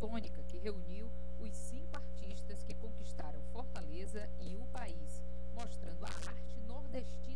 Sinfotônica, que reuniu os 5 artistas que conquistaram Fortaleza e o país, mostrando a arte nordestina